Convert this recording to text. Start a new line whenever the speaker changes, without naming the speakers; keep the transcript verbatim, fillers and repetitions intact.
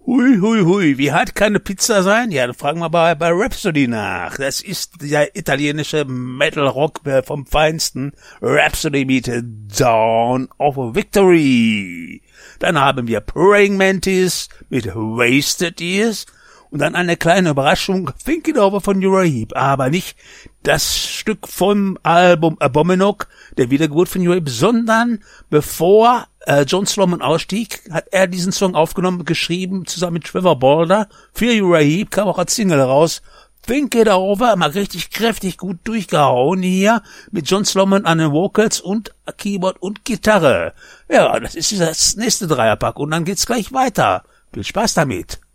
Hui, hui, hui, wie hart kann eine Pizza sein? Ja, dann fragen wir bei, bei Rhapsody nach. Das ist der italienische Metal-Rock vom Feinsten. Rhapsody mit Dawn of Victory. Dann haben wir Praying Mantis mit Wasted Years. Und dann eine kleine Überraschung, Think It Over von Uriah Heep, aber nicht das Stück vom Album Abominok, der Wiedergeburt von Uriah Heep, sondern bevor äh, John Sloman ausstieg, hat er diesen Song aufgenommen, geschrieben, zusammen mit Trevor Balder. Für Uriah Heep kam auch als Single raus. Think It Over, mal richtig kräftig gut durchgehauen hier, mit John Sloman an den Vocals und Keyboard und Gitarre. Ja, das ist das nächste Dreierpack und dann geht's gleich weiter. Viel Spaß damit.